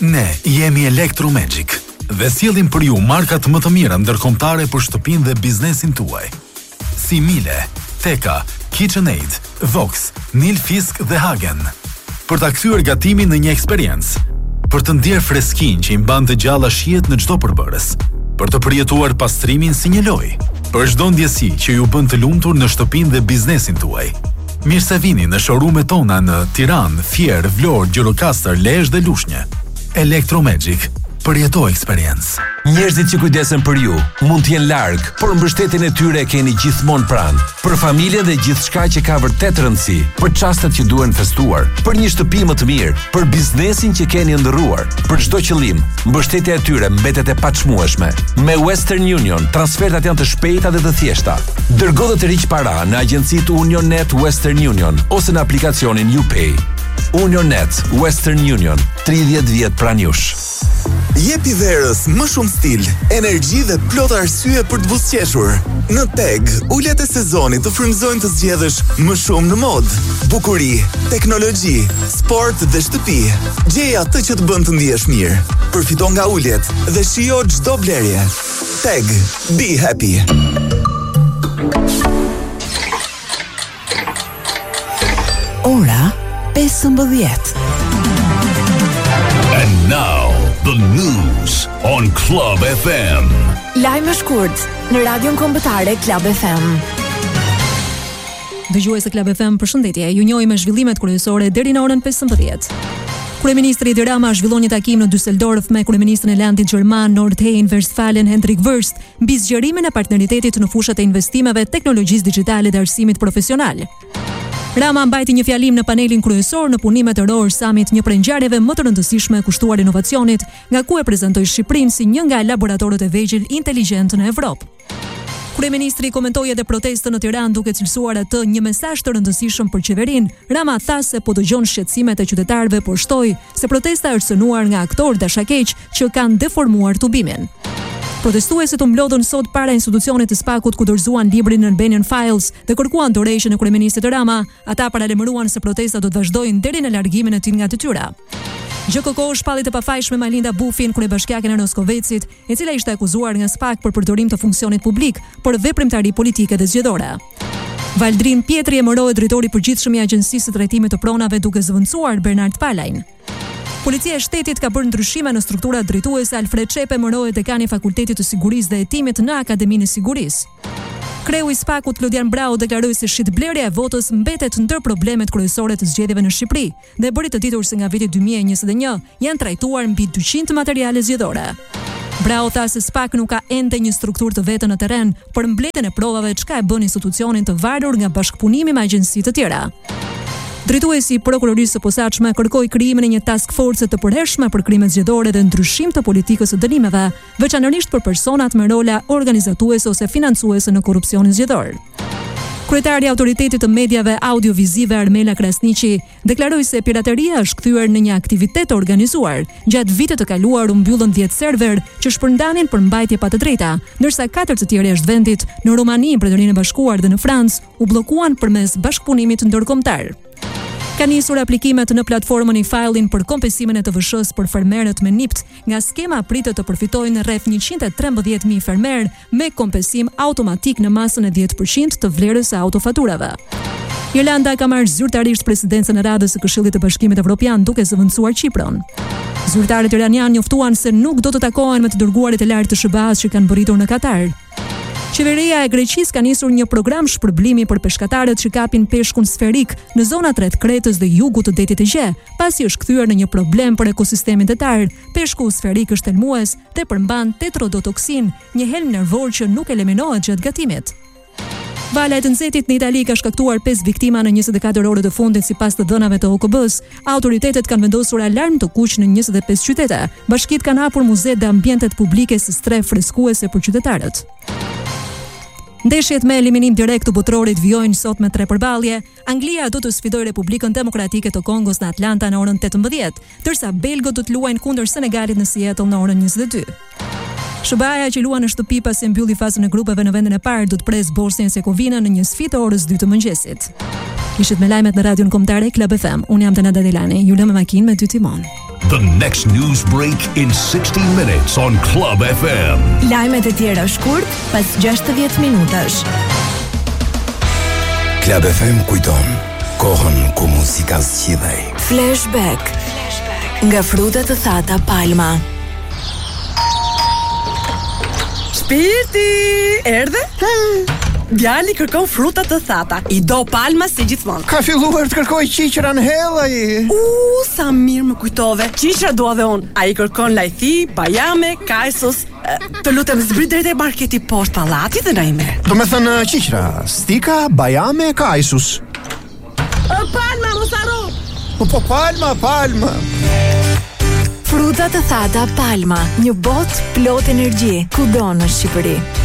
Ne jemi Electromagic dhe sjellim për ju markat më të mira ndërkombëtare për shtëpinë dhe biznesin tuaj. Si Miele, Teka, KitchenAid, Vox, Nilfisk dhe Hagen. Për ta kthyer gatimin në një eksperiencë, për të ndier freskinë që i mban të gjalla shijet në çdo përbërës, për të përjetuar pastrimin si një lojë, për çdo ndjesi që ju bën të lumtur në shtëpinë dhe biznesin tuaj. Mirë se vini në showroom-et tona në Tiranë, Fier, Vlorë, Gjirokastër, Lezhë dhe Lushnjë. Electromagic, përjeto eksperiencë. Njerëzit që kujdesen për ju mund të jenë larg, por mbështetjen e tyre e keni gjithmonë pranë. Për familjen dhe gjithçka që ka vërtet rëndësi, për çastet që duhen festuar, për një shtëpi më të mirë, për biznesin që keni ndërruar, për çdo qëllim, mbështetja e tyre mbetet e paçmueshme. Me Western Union, transfertat janë të shpejta dhe të thjeshta. Dërgo dhe të riq para në agjencitë UnionNet Western Union ose në aplikacionin UPay. UnionNet Western Union, 30 vjet pranë jush. Jepi verës më shumë stil, energji dhe plot arsye për të buzëqeshur. Në Teg, ulet e sezonit të frymëzojnë të zgjedhësh më shumë në mod, bukuri, teknologji, sport dhe shtëpi. Gjej atë që të bën të ndihesh mirë. Përfito nga uljet dhe shijo çdo blerje. Teg, be happy. Ora 15. And now, the news on Club FM. Lajme shkurt në Radion Kombëtare Club FM. Dëgjues e Club FM, përshëndetje. Ju njohim me zhvillimet kryesore deri në orën 15. Kryeministri Edi Rama zhvillon një takim në Düsseldorf me kryeministrin e Landit gjerman Nordrhein-Westfalen Hendrik Wurst mbi zgjerimin e partneritetit në fushat e investimeve, teknologjisë digjitale dhe arsimit profesional. Rama mbajti një fjalim në panelin kryesor në punimet e Rohr Summit, një prej ngjarjeve më të rëndësishme kushtuar inovacionit, nga ku e prezantoi Shqipërinë si një nga laboratorët e vegjël inteligjent në Evropë. Kryeministri komentoi edhe protestën në Tiranë duke cilësuar atë një mesazh të rëndësishëm për qeverinë. Rama tha se po dëgjon shqetësimet e qytetarëve, por shtoi se protesta është synuar nga aktorë dashakeq që kanë deformuar tubimin. Protestuesit u mblodhën sot para institucionit të SPAK-ut ku dorëzuan librin Albanian Files dhe kërkuan dorëshjen e kryeministit Rama. Ata paralajmëruan se protestat do të vazhdojnë deri në largimin e tij nga detyra. GKK shpallit e pafajshme Malinda Bufin, kryebashkiaken e Roskovecit, e cila ishte akuzuar nga SPAK për përdorim të funksionit publik për veprimtari politike dhe zgjedhore. Valdrin Pietri emërohet drejtori i përgjithshëm i Agjencisë së Trajtimit të Pronave duke zëvendësuar Bernard Palajn. Policia e shtetit ka bërë ndryshime në strukturat drejtuese. Alfred Çepe emërohet dekani i Fakultetit të Sigurisë dhe Hetimit në Akademinë e Sigurisë. Kreu i SPAK-ut Lodian Brau deklaroi se shitblerja e votës mbetet ndër problemet kryesore të zgjedhjeve në Shqipëri dhe bëri të ditur se nga viti 2021 janë trajtuar mbi 200 materiale zgjedhore. Brau tha se SPAK nuk ka ende një strukturë të vetë në terren për mbledhjen e provave, çka e bën institucionin të varur nga bashkëpunimi me agjenci të tjera. Drejtuesi i prokurorisë së posaçme kërkoi krijimin e një task force të përhershme për krimet zgjedhore dhe ndryshim të politikës së dënimeve, veçanërisht për personat me rola organizatuese ose financuese në korrupsionin zgjedhor. Kryetari i Autoritetit të Mediave Audiovizive Armela Krasniqi deklaroi se pirateria është kthyer në një aktivitet të organizuar. Gjatë vitit të kaluar u mbyllën 10 server që shpërndanin për mbajtje pa të drejta, ndërsa 4 të tjerë jashtë vendit në Rumani, Mbretërinë e Bashkuar dhe në Francë u bllokuan përmes bashkëpunimit ndërkombëtar. Ka nisur aplikimet në platformën e-filing për kompensimin e TVSH-s për fermerët me NIPT. Nga skema pritet të përfitojnë rreth 113.000 fermerë me kompensim automatik në masën e 10% të vlerës së autofaturave. Irlanda ka marrë zyrtarisht presidencën e Radhës së Këshillit të Bashkimit Evropian duke zëvendësuar Çiprin. Zyrtarët iranian njoftuan se nuk do të takohen me të dërguarit e lartë të SBA-s që kanë mbërritur në Katar. Qeveria e Greqisë ka nisur një program shpërblimi për peshkatarët që kapin peshkun sferik në zonat rreth Kretës dhe jugut të Detit të Gje, pasi është kthyer në një problem për ekosistemin detar. Peshku sferik është helmues dhe përmban tetrodotoksin, një helm nervor që nuk eliminohet gjatë gatimit. Vala e të nxehtit në Itali ka shkaktuar 5 viktima në 24 orët e fundit sipas të dhënave të OKB-s. Autoritetet kanë vendosur alarm të kuq në 25 qytete. Bashkitë kanë hapur muze dhe ambientet publike si stre freskuese për qytetarët. Ndeshjet me eliminim direkt të botrorit vijojnë sot me 3 përballje. Anglia do të sfidojë Republikën Demokratike të Kongos në Atlanta në orën 18, ndërsa belgët do të luajnë kundër Senegalit në Seattle në orën 22. SBA që luan në shtëpi pasi mbylli fazën e grupeve në vendin e parë do të pres Bosnjën e Hercegovinën në një sfidë orës 2 të mëngjesit. Ishit me lajmet në Radion Kombëtare Club FM. Unë jam Tana Dadilani, ju lëm me makinë me 2 timon. The next news break in 60 minutes on Club FM. Lajmet e tjera shkurt pas 60 minutash. Club FM kujton kohën ku muzika zgjidhej. Flashback. Nga frutat të thata Palma. Shpirti, erdhe? Djali kërkon fruta të thata. I do Palma si gjithmonë. Ka filluar të kërkoj qiqra në hellaj. Sa mirë më kujtove. Qiqra dua dhe unë. Ai kërkon lajthi, bajame, kajsos. Të lutem zbrit drejt e marketi poshtë pallatit dhe na i merr. Do me thënë qiqra, stika, bajame, kajsus. Palma, mos harro. Po Palma. Frutat të thata Palma, një botë plot energji, kudo në Shqipëri.